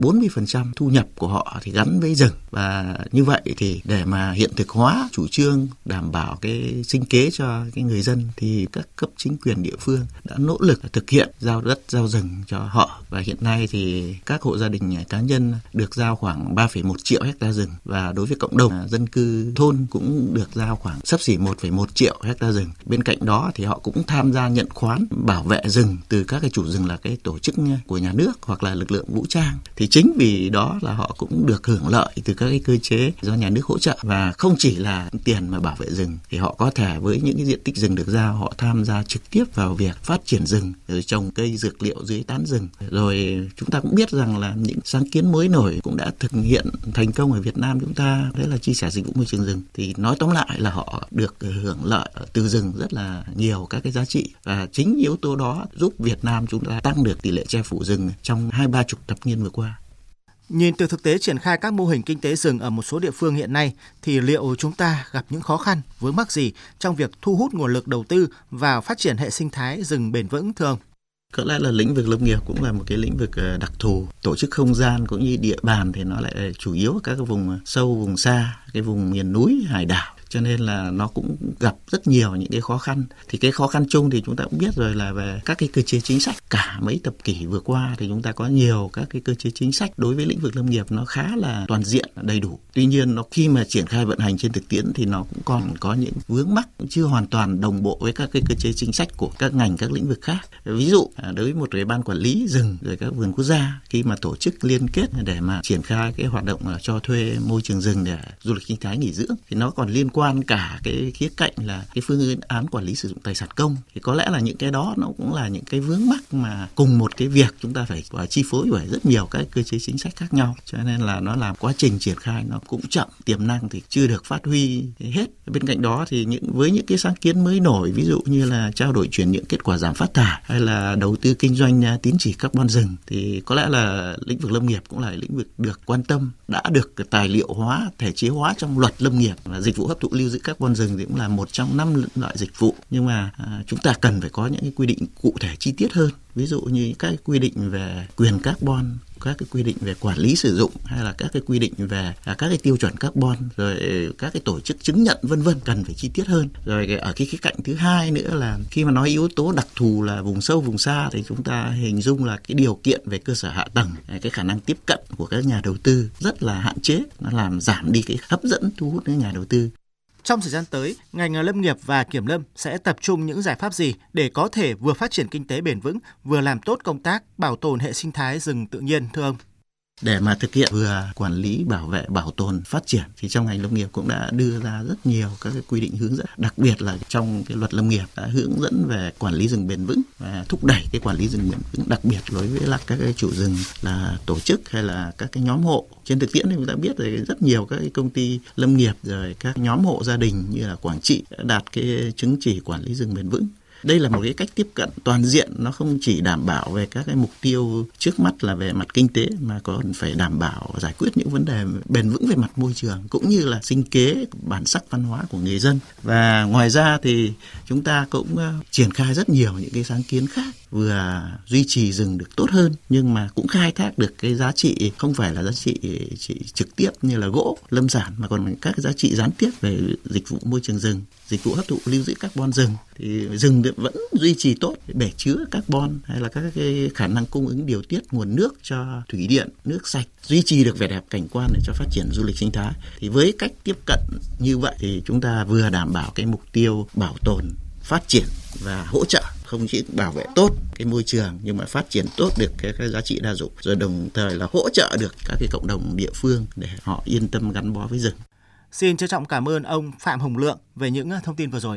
40% thu nhập của họ thì gắn với rừng. Và như vậy thì để mà hiện thực hóa chủ trương đảm bảo cái sinh kế cho cái người dân thì các cấp chính quyền địa phương đã nỗ lực thực hiện giao đất, giao rừng cho họ. Và hiện nay thì các hộ gia đình cá nhân được giao khoảng 3,1 triệu hectare rừng, và đối với cộng đồng dân cư thôn cũng được giao khoảng xấp xỉ 1,1 triệu hectare rừng. Bên cạnh đó thì họ cũng tham gia nhận khoán bảo vệ rừng từ các cái chủ rừng là cái tổ chức của nhà nước hoặc là lực lượng vũ trang. Thì chính vì đó là họ cũng được hưởng lợi từ các cái cơ chế do nhà nước hỗ trợ. Và không chỉ là tiền mà bảo vệ rừng, thì họ có thể với những cái diện tích rừng được giao, họ tham gia trực tiếp vào việc phát triển rừng, rồi trồng cây dược liệu dưới tán rừng. Rồi chúng ta cũng biết rằng là những sáng kiến mới nổi cũng đã thực hiện thành công ở Việt Nam chúng ta, đấy là chia sẻ dịch vụ môi trường rừng. Thì nói tóm lại là họ được hưởng lợi từ rừng rất là nhiều các cái giá trị, và chính yếu tố đó giúp Việt Nam chúng ta tăng được tỷ lệ che phủ rừng trong 20-30 thập niên vừa qua. Nhìn từ thực tế triển khai các mô hình kinh tế rừng ở một số địa phương hiện nay, thì liệu chúng ta gặp những khó khăn, vướng mắc gì trong việc thu hút nguồn lực đầu tư vào phát triển hệ sinh thái rừng bền vững thưa ông? Có lẽ là lĩnh vực lâm nghiệp cũng là một cái lĩnh vực đặc thù. Tổ chức không gian cũng như địa bàn thì nó lại chủ yếu ở các cái vùng sâu, vùng xa, cái vùng miền núi, hải đảo. Cho nên là nó cũng gặp rất nhiều những cái khó khăn. Thì cái khó khăn chung thì chúng ta cũng biết rồi là về các cái cơ chế chính sách. Cả mấy thập kỷ vừa qua thì chúng ta có nhiều các cái cơ chế chính sách đối với lĩnh vực lâm nghiệp nó khá là toàn diện, đầy đủ. Tuy nhiên nó khi mà triển khai vận hành trên thực tiễn thì nó cũng còn có những vướng mắc, chưa hoàn toàn đồng bộ với các cái cơ chế chính sách của các ngành, các lĩnh vực khác. Ví dụ đối với một cái ban quản lý rừng rồi các vườn quốc gia, khi mà tổ chức liên kết để mà triển khai cái hoạt động cho thuê môi trường rừng để du lịch sinh thái nghỉ dưỡng, thì nó còn liên quan cả cái khía cạnh là cái phương án quản lý sử dụng tài sản công. Thì có lẽ là những cái đó nó cũng là những cái vướng mắc mà cùng một cái việc chúng ta phải chi phối bởi rất nhiều các cơ chế chính sách khác nhau, cho nên là nó làm quá trình triển khai nó cũng chậm, tiềm năng thì chưa được phát huy hết. Bên cạnh đó thì với những cái sáng kiến mới nổi, ví dụ như là trao đổi chuyển nhượng kết quả giảm phát thải hay là đầu tư kinh doanh tín chỉ carbon rừng, thì có lẽ là lĩnh vực lâm nghiệp cũng là lĩnh vực được quan tâm, đã được tài liệu hóa, thể chế hóa trong luật lâm nghiệp. Và dịch vụ hấp thụ lưu giữ carbon rừng thì cũng là một trong 5 loại dịch vụ, nhưng mà chúng ta cần phải có những cái quy định cụ thể chi tiết hơn, ví dụ như các quy định về quyền carbon, các cái quy định về quản lý sử dụng, hay là các cái quy định về các cái tiêu chuẩn carbon, rồi các cái tổ chức chứng nhận vân vân, cần phải chi tiết hơn. Rồi ở cái khía cạnh thứ hai nữa là khi mà nói yếu tố đặc thù là vùng sâu vùng xa thì chúng ta hình dung là cái điều kiện về cơ sở hạ tầng, cái khả năng tiếp cận của các nhà đầu tư rất là hạn chế, nó làm giảm đi cái hấp dẫn thu hút những nhà đầu tư. Trong thời gian tới, ngành lâm nghiệp và kiểm lâm sẽ tập trung những giải pháp gì để có thể vừa phát triển kinh tế bền vững, vừa làm tốt công tác bảo tồn hệ sinh thái rừng tự nhiên thưa ông? Để mà thực hiện vừa quản lý, bảo vệ, bảo tồn, phát triển thì trong ngành lâm nghiệp cũng đã đưa ra rất nhiều các cái quy định hướng dẫn, đặc biệt là trong cái luật lâm nghiệp đã hướng dẫn về quản lý rừng bền vững và thúc đẩy cái quản lý rừng bền vững, đặc biệt đối với là các cái chủ rừng là tổ chức hay là các cái nhóm hộ. Trên thực tiễn thì chúng ta biết rồi rất nhiều các cái công ty lâm nghiệp rồi các nhóm hộ gia đình như là Quảng Trị đã đạt cái chứng chỉ quản lý rừng bền vững. Đây là một cái cách tiếp cận toàn diện, nó không chỉ đảm bảo về các cái mục tiêu trước mắt là về mặt kinh tế mà còn phải đảm bảo giải quyết những vấn đề bền vững về mặt môi trường cũng như là sinh kế, bản sắc văn hóa của người dân. Và ngoài ra thì chúng ta cũng triển khai rất nhiều những cái sáng kiến khác, vừa duy trì rừng được tốt hơn nhưng mà cũng khai thác được cái giá trị không phải là giá trị trực tiếp như là gỗ, lâm sản mà còn các giá trị gián tiếp về dịch vụ môi trường rừng, dịch vụ hấp thụ lưu giữ carbon rừng. Thì rừng vẫn duy trì tốt bể chứa carbon hay là các cái khả năng cung ứng điều tiết nguồn nước cho thủy điện, nước sạch, duy trì được vẻ đẹp cảnh quan để cho phát triển du lịch sinh thái. Thì với cách tiếp cận như vậy thì chúng ta vừa đảm bảo cái mục tiêu bảo tồn, phát triển và hỗ trợ, không chỉ bảo vệ tốt cái môi trường nhưng mà phát triển tốt được cái giá trị đa dụng, rồi đồng thời là hỗ trợ được các cái cộng đồng địa phương để họ yên tâm gắn bó với rừng. Xin trân trọng cảm ơn ông Phạm Hồng Lượng về những thông tin vừa rồi.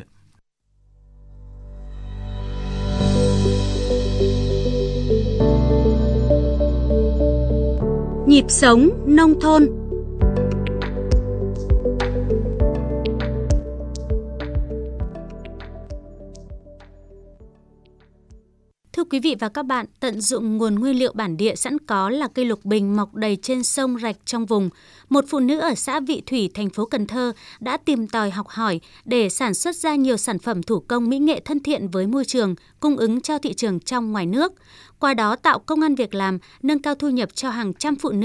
Nhịp sống nông thôn. Thưa quý quý vị và các bạn, tận dụng nguồn nguyên liệu bản địa sẵn có là cây lục bình mọc đầy trên sông rạch trong vùng. Một phụ nữ ở xã Vị Thủy, thành phố Cần Thơ đã tìm tòi học hỏi để sản xuất ra nhiều sản phẩm thủ công mỹ nghệ thân thiện với môi trường, cung ứng cho thị trường trong ngoài nước. Qua đó tạo công ăn việc làm, nâng cao thu nhập cho hàng trăm phụ nữ